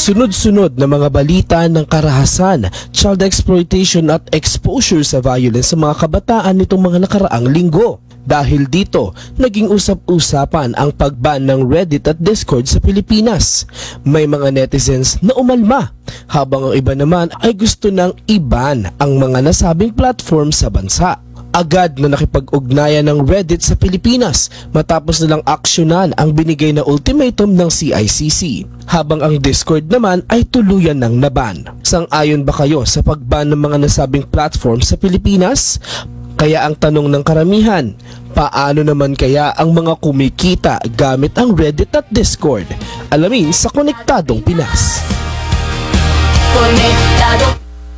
Sunod-sunod na mga balita ng karahasan, child exploitation at exposure sa violence sa mga kabataan nitong mga nakaraang linggo. Dahil dito, naging usap-usapan ang pag-ban ng Reddit at Discord sa Pilipinas. May mga netizens na umalma, habang ang iba naman ay gusto nang i-ban ang mga nasabing platform sa bansa. Agad na nakipag-ugnayan ng Reddit sa Pilipinas matapos nilang aksyonan ang binigay na ultimatum ng CICC, habang ang Discord naman ay tuluyan ng naban. Sang-ayon ba kayo sa pag-ban ng mga nasabing platform sa Pilipinas? Kaya ang tanong ng karamihan, paano naman kaya ang mga kumikita gamit ang Reddit at Discord? Alamin sa Konektadong Pinas. Konektado.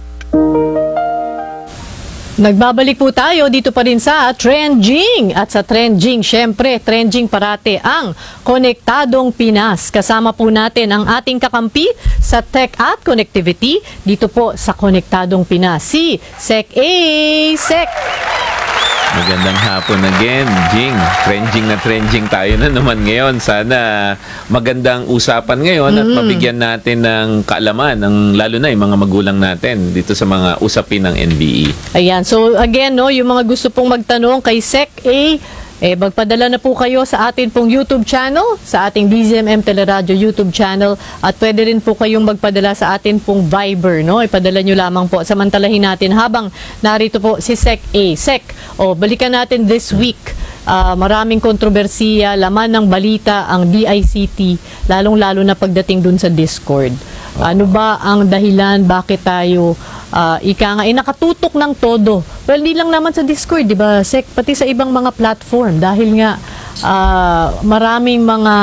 Nagbabalik po tayo dito pa rin sa Trending. At sa Trending, syempre, trending parate ang Konektadong Pinas. Kasama po natin ang ating kakampi sa Tech at Connectivity dito po sa Konektadong Pinas, si Sec A. Sec! Magandang hapon again, Jing. Trending na trending tayo na naman ngayon. Sana magandang usapan ngayon at mabigyan natin ng kaalaman, lalo na yung mga magulang natin dito sa mga usapin ng NBE. Ayan, so again, no, yung mga gusto pong magtanong kay Sec A, magpadala na po kayo sa atin pong YouTube channel, sa ating DZMM Teleradyo YouTube channel, at pwede rin po kayong magpadala sa atin pong Viber, no? Ipadala nyo lamang po. Samantalahin natin habang narito po si Sec A. Sec, balikan natin this week. Maraming kontrobersiya, laman ng balita ang DICT, lalong-lalo na pagdating dun sa Discord. Ano ba ang dahilan bakit tayo nakatutok ng todo? Well, di lang naman sa Discord, di ba, Sec? Pati sa ibang mga platform. Dahil nga, maraming mga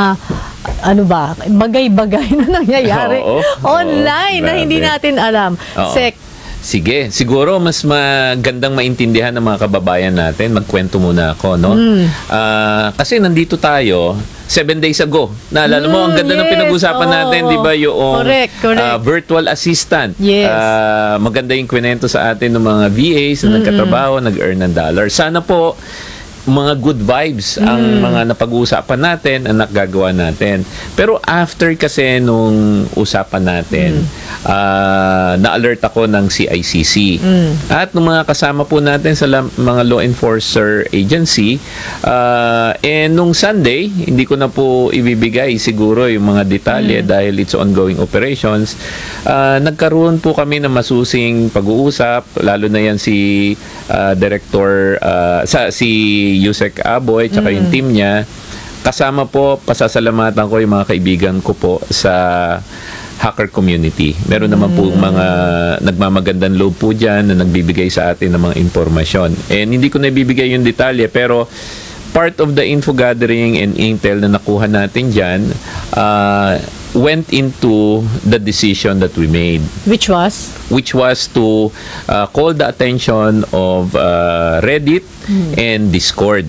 bagay-bagay na nangyayari online na hindi natin alam. Sec, sige, siguro mas magandang maintindihan ng mga kababayan natin. Magkwento muna ako, no? Kasi nandito tayo 7 days ago. Naalala mo, ang ganda ng pinag-usapan natin, di ba, yung correct. Virtual assistant. Yes. Maganda yung kwento sa atin ng mga VAs na nagkatrabaho, nag-earn ng dollar. Sana po, mga good vibes ang mga napag-uusapan natin, ang nagagawa natin. Pero after kasi nung usapan natin, na-alert ako ng CICC. At nung mga kasama po natin sa mga law enforcer agency, nung Sunday, hindi ko na po ibibigay siguro yung mga detalye dahil it's ongoing operations. Nagkaroon po kami ng masusing pag-uusap, lalo na yan si Director, si Yusek Aboy, tsaka yung team niya. Kasama po, pasasalamatan ko yung mga kaibigan ko po sa hacker community. Meron naman po mga nagmamagandang loob po dyan na nagbibigay sa atin ng mga informasyon. And hindi ko na ibibigay yung detalye, pero part of the info gathering and intel na nakuha natin dyan went into the decision that we made. which was? Which was to call the attention of Reddit and Discord.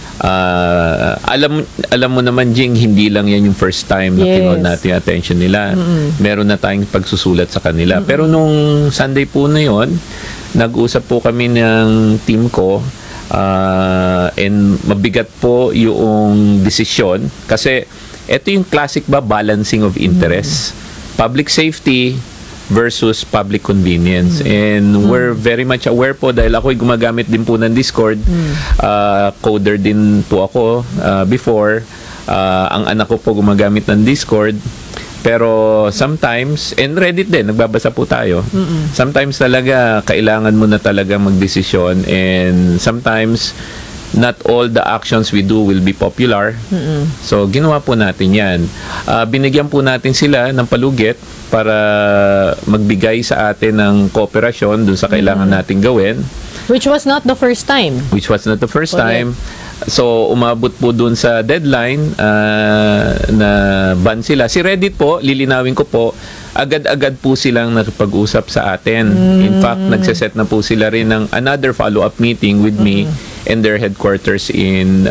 Alam mo naman, Jing, hindi lang yan yung first time na kinol natin yung attention nila. Meron na tayong pagsusulat sa kanila. Pero nung Sunday po na yun, nag-usap po kami ng team ko, and mabigat po yung desisyon kasi ito yung classic balancing of interest. Public safety versus public convenience. And we're very much aware po dahil ako'y gumagamit din po ng Discord. Coder din po ako before. Ang anak ko po gumagamit ng Discord. Pero sometimes, and Reddit din, nagbabasa po tayo. Sometimes talaga, kailangan mo na talaga magdesisyon. And sometimes, not all the actions we do will be popular. So, ginawa po natin yan. Binigyan po natin sila ng palugit para magbigay sa atin ng kooperasyon dun sa kailangan natin gawin. Which was not the first time. Which was not the first time. So, umabot po dun sa deadline na ban sila. Si Reddit po, lilinawin ko po, agad-agad po silang nakipag-usap sa atin. In fact, nagsaset na po sila rin ng another follow-up meeting with me and their headquarters in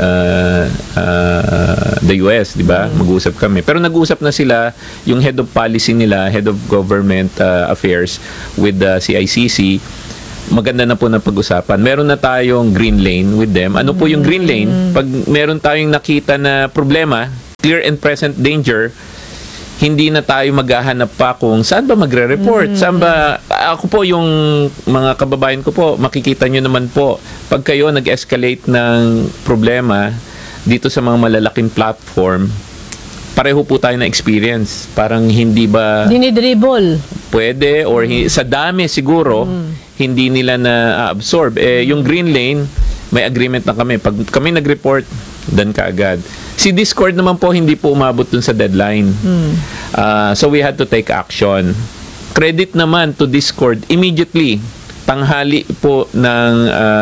the US, di ba? Mag-usap kami. Pero nag-usap na sila, yung head of policy nila, head of government affairs with the CICC, maganda na po na pag-usapan. Meron na tayong green lane with them. Ano po yung green lane? Pag meron tayong nakita na problema, clear and present danger, hindi na tayo maghahanap pa kung saan ba magre-report. Saan ba, ako po yung mga kababayan ko po, makikita nyo naman po, pag kayo nag-escalate ng problema dito sa mga malalaking platform, pareho po tayo na experience. Parang hindi ba Dinidribble. pwede or sa dami siguro, hindi nila na-absorb. Yung Green Lane, may agreement na kami. Pag kami nag-report, done ka agad. Si Discord naman po, hindi po umabot dun sa deadline. So we had to take action. Credit naman to Discord, immediately, tanghali po ng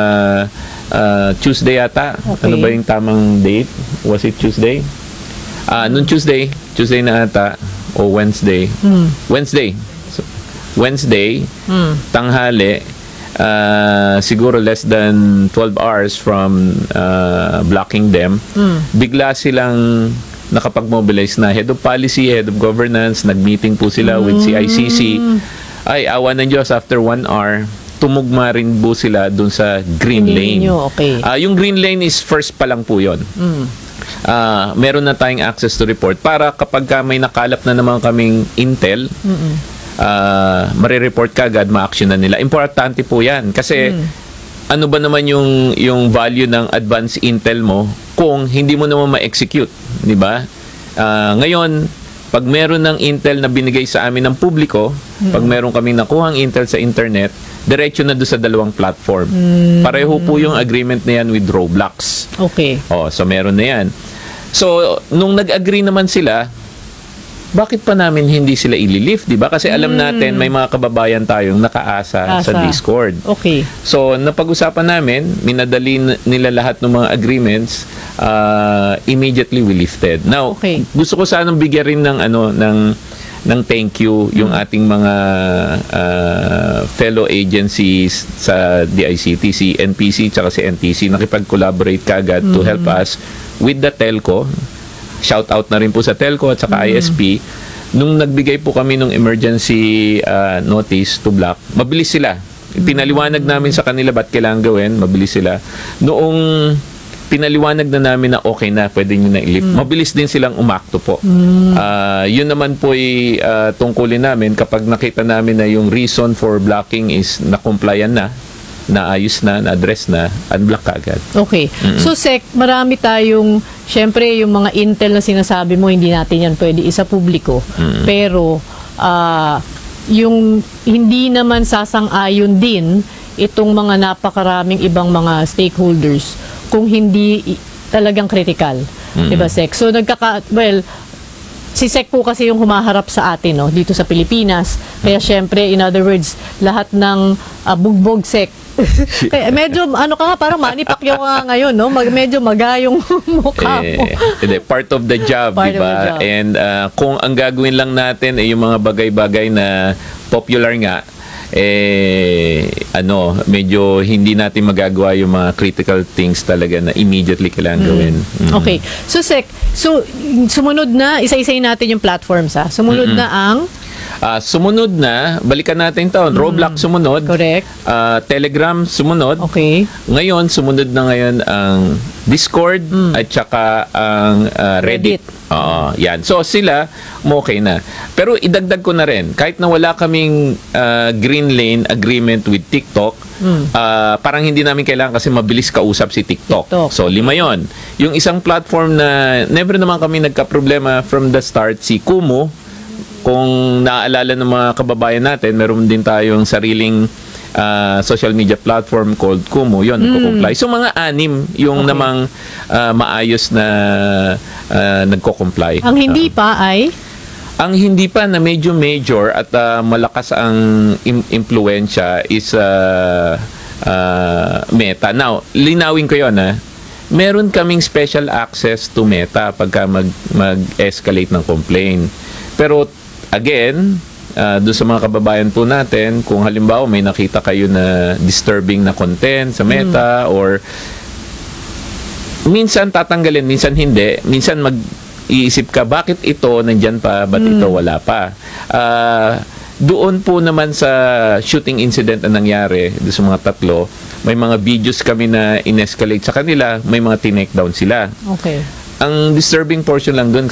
Tuesday yata. Okay. Ano ba yung tamang date? Was it Tuesday? Noon Tuesday na ata, o Wednesday. Wednesday. So, Wednesday, tanghali, siguro less than 12 hours from blocking them, bigla silang nakapag-mobilize na head of policy, head of governance, nag-meeting po sila with CICC. Ay, awa ng Diyos, after 1 hour, tumugma rin po sila dun sa Green Lane. Okay. Yung Green Lane is first pa lang po yun. Meron na tayong access to report para kapag may nakalap na naman kaming intel, marireport ka agad, ma-action na nila. Importante po yan kasi ano ba naman yung value ng advance intel mo kung hindi mo naman ma-execute, di ba? Ngayon, pag meron ng intel na binigay sa amin ng publiko, pag meron kaming nakuhang intel sa internet, diretso na doon sa dalawang platform. Pareho po yung agreement na yan with Roblox. Okay. So meron na yan. So, nung nag-agree naman sila, bakit pa namin hindi sila ililift, di ba? Kasi alam natin, may mga kababayan tayong nakaasa sa Discord. Okay. So, napag-usapan namin, minadali nila lahat ng mga agreements, immediately we lifted. Now, Okay. gusto ko sanang bigyan rin ng thank you yung ating mga fellow agencies sa DICT, si NPC tsaka si NTC, nakipag-collaborate kaagad to help us with the telco. Shout out na rin po sa telco at saka ISP. Nung nagbigay po kami ng emergency notice to block, mabilis sila. Pinaliwanag namin sa kanila ba't kailangan gawin, mabilis sila. Noong pinaliwanag na namin na okay na, pwede nyo na i-lift, mabilis din silang umakto po. Yun naman po ay tungkulin namin kapag nakita namin na yung reason for blocking is na-compliant na, naayos na, na-address na, unblock ka agad. Okay. So, Sec, marami tayong, syempre, yung mga intel na sinasabi mo, hindi natin yan pwede isa publiko. Pero, yung hindi naman sasang-ayon din itong mga napakaraming ibang mga stakeholders kung hindi talagang critical. Diba, Sec? So, si Sec po kasi yung humaharap sa atin, no, dito sa Pilipinas. Kaya syempre, in other words, lahat ng bugbog Sec. Kaya medyo, parang Manny Pacquiao ka ngayon, no? Medyo magayong mukha mo. Part of the job, Part of diba? the job. And kung ang gagawin lang natin ay yung mga bagay-bagay na popular nga, medyo hindi natin magagawa yung mga critical things talaga na immediately kailangan gawin. Okay. So, Sec, sumunod na, isa-isayin natin yung platforms, ha? Sumunod na ang Sumunod na, balikan natin to. Roblox sumunod. correct. Telegram sumunod. Okay. Ngayon, sumunod na ngayon ang Discord at saka ang Reddit. Yan. So, sila, okay na. Pero idagdag ko na rin, kahit na wala kaming Green Lane agreement with TikTok, parang hindi namin kailangan kasi mabilis kausap si TikTok. So, 5 yon. Yung isang platform na never naman kami nagka-problema from the start, si Kumu. Kung naaalala ng mga kababayan natin, meron din tayong sariling social media platform called Kumu. Yun, nagko-comply. So, mga 6 yung namang maayos na nagko-comply. Ang hindi pa ay? Ang hindi pa na medyo major at malakas ang impluensya is Meta. Now, linawin ko yun, meron kaming special access to Meta pagka mag-escalate ng complaint. Pero, again, doon sa mga kababayan po natin, kung halimbawa may nakita kayo na disturbing na content sa Meta or minsan tatanggalin, minsan hindi, minsan mag-iisip ka, bakit ito nandyan pa, ba't ito wala pa? Doon po naman sa shooting incident na nangyari, doon sa mga 3, may mga videos kami na in-escalate sa kanila, may mga tinake down sila. Okay. Ang disturbing portion lang doon,